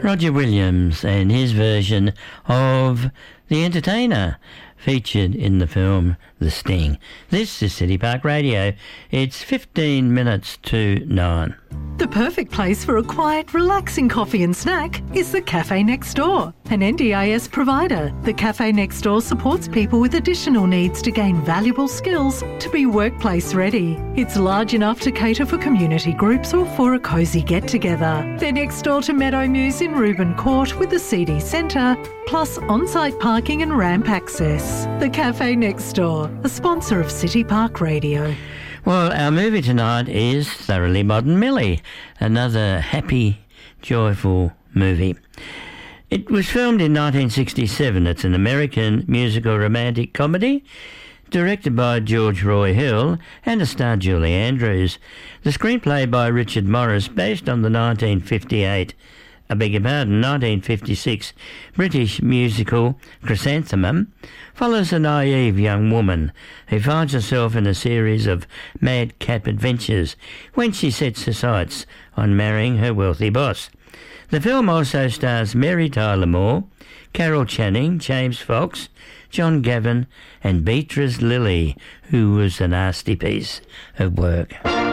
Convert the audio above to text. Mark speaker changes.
Speaker 1: Roger Williams and his version of The Entertainer, featured in the film The Sting. This is City Park Radio. It's 15 minutes to 9.
Speaker 2: The perfect place for a quiet, relaxing coffee and snack is the Cafe Next Door. An NDIS provider, the Cafe Next Door supports people with additional needs to gain valuable skills to be workplace ready. It's large enough to cater for community groups or for a cosy get-together. They're next door to Meadow Muse in Reuben Court with the CD Centre, plus on-site parking and ramp access. The Cafe Next Door, a sponsor of City Park Radio.
Speaker 1: Well, our movie tonight is Thoroughly Modern Millie, another happy, joyful movie. It was filmed in 1967. It's an American musical romantic comedy directed by George Roy Hill and a star Julie Andrews. The screenplay by Richard Morris, based on the 1956 British musical Chrysanthemum, follows a naive young woman who finds herself in a series of madcap adventures when she sets her sights on marrying her wealthy boss. The film also stars Mary Tyler Moore, Carol Channing, James Fox, John Gavin and Beatrice Lilly, who was a nasty piece of work.